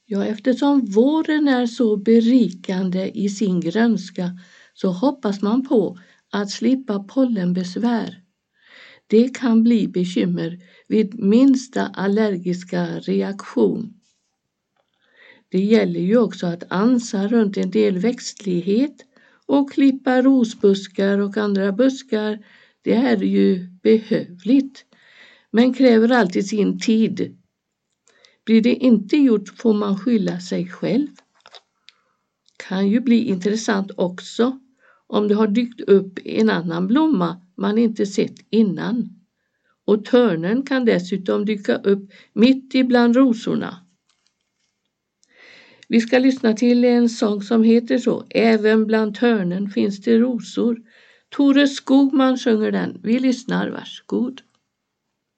Ja, eftersom våren är så berikande i sin grönska så hoppas man på att slippa pollenbesvär. Det kan bli bekymmer vid minsta allergiska reaktion. Det gäller ju också att ansa runt en del växtlighet och klippa rosbuskar och andra buskar. Det är ju behövligt, men kräver alltid sin tid. Blir det inte gjort får man skylla sig själv. Kan ju bli intressant också om det har dykt upp en annan blomma man inte sett innan. Och törnen kan dessutom dyka upp mitt ibland rosorna. Vi ska lyssna till en sång som heter så. Även bland törnen finns det rosor. Tore Skogman sjunger den. Vi lyssnar, varsågod.